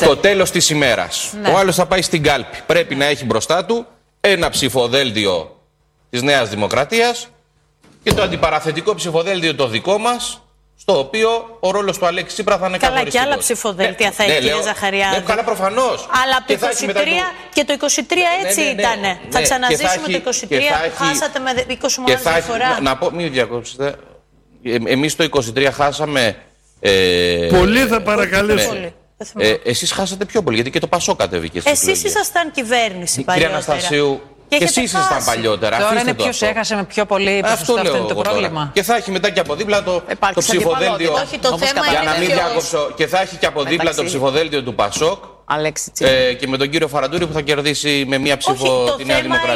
Στο τέλος της ημέρας, ο άλλος θα πάει στην κάλπη. Πρέπει να έχει μπροστά του ένα ψηφοδέλτιο της Νέας Δημοκρατίας και το αντιπαραθετικό ψηφοδέλτιο το δικό μας, στο οποίο ο ρόλος του Αλέξη Τσίπρα θα είναι καθοριστικός. Καλά, και άλλα ψηφοδέλτια θα έχει, κύριε Ζαχαριάδη. Καλά, προφανώς. Αλλά από το 23 και το 23 έτσι ήτανε. Θα ξαναζήσουμε το 23, χάσατε με 20 μονάδες διαφορά. Να πω, μην διακόψετε. Εμείς το 23 χάσαμε. Πολύ θα παρακαλέσω. Εσείς χάσατε πιο πολύ, γιατί και το Πασόκ κατέβηκε στις εκλογές. Εσείς ήσασταν κυβέρνηση παλιότερα. Κύριε Αναστασίου, και εσείς ήσασταν παλιότερα. Τώρα είναι ποιος έχασε με πιο πολύ ποσοστό, αυτό είναι το πρόβλημα. Και θα έχει μετά και από δίπλα το ψηφοδέλτιο. Όχι, το θέμα για είναι να μην διακόψω. Και θα έχει και από δίπλα το ψηφοδέλτιο του Πασόκ. Και με τον κύριο Φαραντούρη που θα κερδίσει με μία ψήφο τη Νέα Δημοκρατία.